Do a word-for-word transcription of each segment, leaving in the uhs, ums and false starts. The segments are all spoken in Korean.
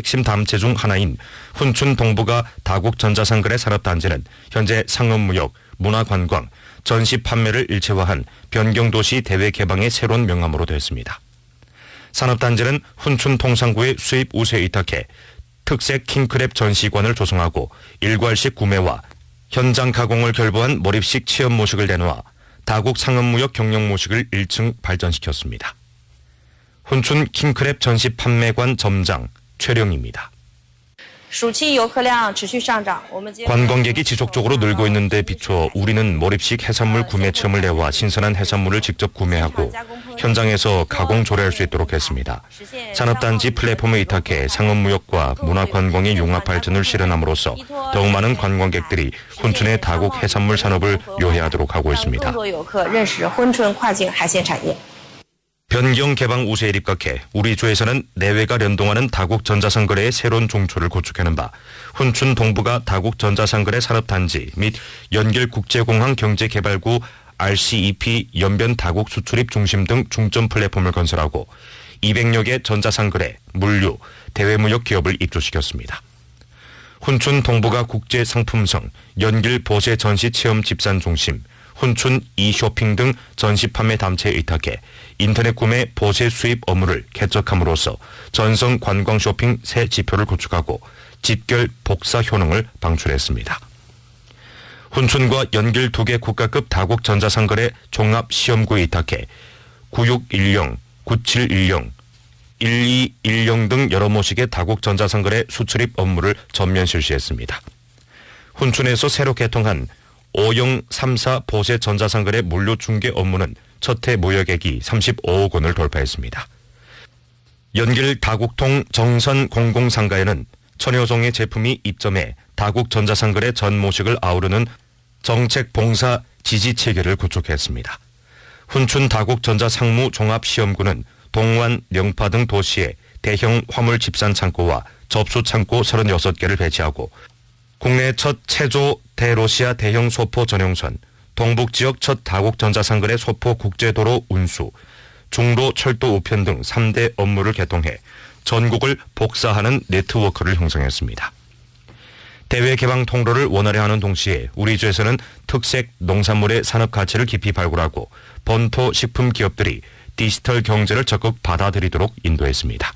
핵심 담체 중 하나인 훈춘 동북아 다국 전자상거래 산업단지는 현재 상업무역, 문화관광, 전시 판매를 일체화한 변경도시 대외 개방의 새로운 명함으로 됐습니다. 산업단지는 훈춘 통상구의 수입 우세에 위탁해 특색 킹크랩 전시관을 조성하고 일괄식 구매와 현장 가공을 결부한 몰입식 체험 모식을 내놓아 다국 상업무역 경영 모식을 일 층 발전시켰습니다. 훈춘 킹크랩 전시 판매관 점장 최령입니다. 관광객이 지속적으로 늘고 있는 데 비춰 우리는 몰입식 해산물 구매 체험을 내와 신선한 해산물을 직접 구매하고 현장에서 가공 조리할 수 있도록 했습니다. 산업단지 플랫폼에 위탁해 상업무역과 문화관광의 융합 발전을 실현함으로써 더욱 많은 관광객들이 훈춘의 다국 해산물 산업을 요해하도록 하고 있습니다. 변경 개방 우세에 입각해 우리 주에서는 내외가 연동하는 다국 전자상거래의 새로운 종초를 구축하는 바 훈춘 동북아 다국 전자상거래 산업단지 및 연결국제공항 경제개발구 알씨이피 연변 다국 수출입 중심 등 중점 플랫폼을 건설하고 이백여 개 전자상거래, 물류, 대외무역 기업을 입주시켰습니다. 훈춘 동북아 국제상품성, 연길 보세 전시 체험 집산 중심, 훈춘 이쇼핑 등 전시 판매 담체에 위탁해 인터넷 구매 보세 수입 업무를 개척함으로써 전성 관광 쇼핑 새 지표를 구축하고 직결 복사 효능을 방출했습니다. 훈춘과 연길 두 개 국가급 다국 전자상거래 종합 시험구에 위탁해 구육일공, 구칠일공, 일이일공 등 여러 모식의 다국 전자상거래 수출입 업무를 전면 실시했습니다. 훈춘에서 새로 개통한 오공삼사 보세 전자상거래 물류 중개 업무는 첫해 모여객이 삼십오억 원을 돌파했습니다. 연길 다국통 정선 공공상가에는 천여 종의 제품이 입점해 다국 전자상거래 전 모식을 아우르는 정책 봉사 지지 체계를 구축했습니다. 훈춘 다국 전자상무 종합시험구는 동완, 영파 등 도시에 대형 화물 집산 창고와 접수 창고 서른여섯 개를 배치하고 국내 첫 체조 대로시아 대형 소포 전용선, 동북지역 첫 다국 전자상거래 소포 국제도로 운수, 중로 철도 우편 등 삼 대 업무를 개통해 전국을 복사하는 네트워크를 형성했습니다. 대외 개방 통로를 원활히 하는 동시에 우리 주에서는 특색 농산물의 산업 가치를 깊이 발굴하고 본토 식품 기업들이 디지털 경제를 적극 받아들이도록 인도했습니다.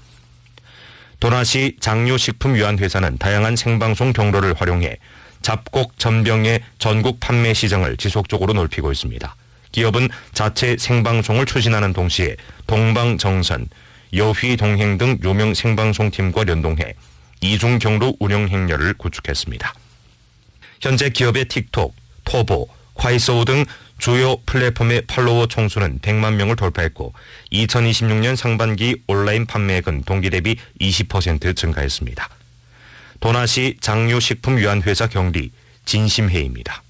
도나시 장유식품유한회사는 다양한 생방송 경로를 활용해 잡곡 전병의 전국 판매 시장을 지속적으로 넓히고 있습니다. 기업은 자체 생방송을 추진하는 동시에 동방정선, 여휘동행 등 유명 생방송팀과 연동해 이중 경로 운영 행렬을 구축했습니다. 현재 기업의 틱톡, 토보, 콰이소우 등 주요 플랫폼의 팔로워 총수는 백만 명을 돌파했고 이천이십육 년 상반기 온라인 판매액은 동기 대비 이십 퍼센트 증가했습니다. 도나시 장유식품유한회사 경리 진심혜입니다.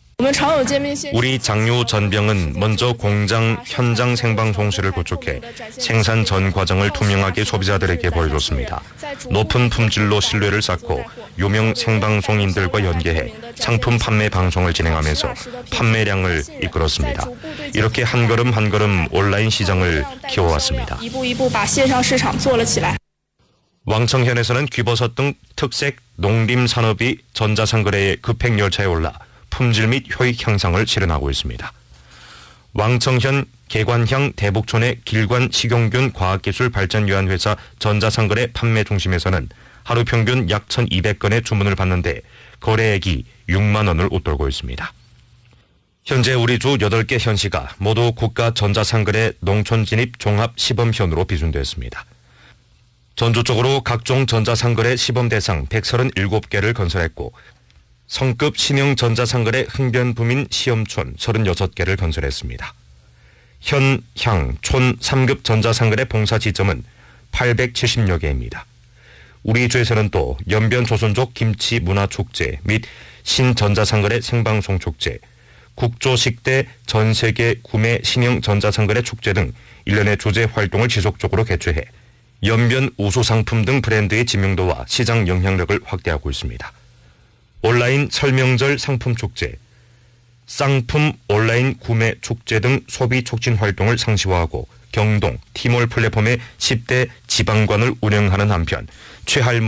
우리 장유 전병은 먼저 공장 현장 생방송실을 구축해 생산 전 과정을 투명하게 소비자들에게 보여줬습니다. 높은 품질로 신뢰를 쌓고 유명 생방송인들과 연계해 상품 판매 방송을 진행하면서 판매량을 이끌었습니다. 이렇게 한 걸음 한 걸음 온라인 시장을 키워왔습니다. 왕청현에서는 귀버섯 등 특색 농림산업이 전자상거래의 급행열차에 올라 품질 및 효익 향상을 실현하고 있습니다. 왕청현 계관향 대북촌의 길관 식용균 과학기술발전유한회사 전자상거래 판매 중심에서는 하루 평균 약 천이백 건의 주문을 받는데 거래액이 육만 원을 웃돌고 있습니다. 현재 우리 주 여덟 개 현시가 모두 국가 전자상거래 농촌진입 종합 시범현으로 비준됐습니다. 전주적으로 각종 전자상거래 시범 대상 백삼십칠 개를 건설했고 성급 신형 전자상거래 흥변부민 시험촌 서른여섯 개를 건설했습니다. 현, 향, 촌 삼 급 전자상거래 봉사 지점은 팔백칠십여 개입니다. 우리 주에서는 또 연변 조선족 김치 문화축제 및 신전자상거래 생방송축제, 국조식대 전세계 구매 신형 전자상거래 축제 등 일련의 주제 활동을 지속적으로 개최해 연변 우수상품 등 브랜드의知名도와 시장 영향력을 확대하고 있습니다. 온라인 설명절 상품 축제, 쌍품 온라인 구매 축제 등 소비 촉진 활동을 상시화하고 경동, 티몰 플랫폼의 십 대 지방관을 운영하는 한편 최할머